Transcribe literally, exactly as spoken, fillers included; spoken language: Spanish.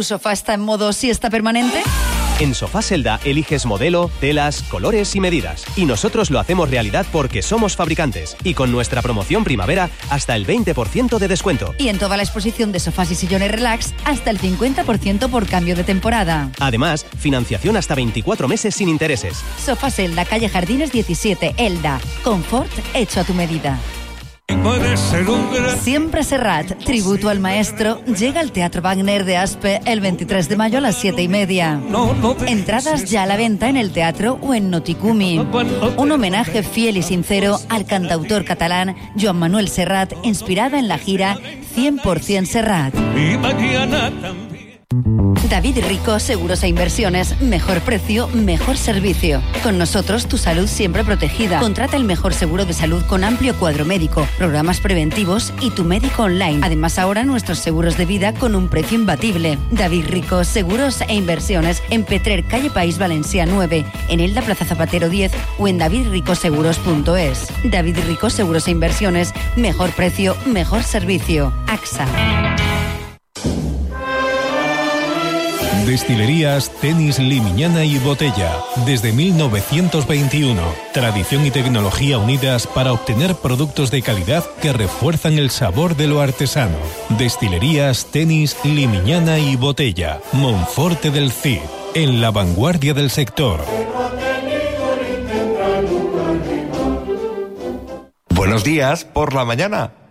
¿Tu sofá está en modo siesta permanente? En Sofá Selda eliges modelo, telas, colores y medidas. Y nosotros lo hacemos realidad porque somos fabricantes. Y con nuestra promoción primavera, hasta el veinte por ciento de descuento. Y en toda la exposición de sofás y sillones relax, hasta el cincuenta por ciento por cambio de temporada. Además, financiación hasta veinticuatro meses sin intereses. Sofá Selda, calle Jardines diecisiete, Elda. Confort hecho a tu medida. Siempre Serrat, tributo al maestro, llega al Teatro Wagner de Aspe el veintitrés de mayo a las siete y media. Entradas ya a la venta en el teatro o en Noticumi. Un homenaje fiel y sincero al cantautor catalán Joan Manuel Serrat, inspirada en la gira cien por ciento Serrat. David Rico, Seguros e Inversiones. Mejor precio, mejor servicio. Con nosotros, tu salud siempre protegida. Contrata el mejor seguro de salud con amplio cuadro médico, programas preventivos y tu médico online. Además, ahora nuestros seguros de vida con un precio imbatible. David Rico, Seguros e Inversiones. En Petrer, calle País Valencia nueve. En Elda, Plaza Zapatero diez. O en david rico seguros punto es. David Rico, Seguros e Inversiones. Mejor precio, mejor servicio. AXA. Destilerías Tenis Limiñana y Botella. Desde mil novecientos veintiuno. Tradición y tecnología unidas para obtener productos de calidad que refuerzan el sabor de lo artesano. Destilerías Tenis Limiñana y Botella. Monforte del Cid. En la vanguardia del sector. Buenos días por la mañana.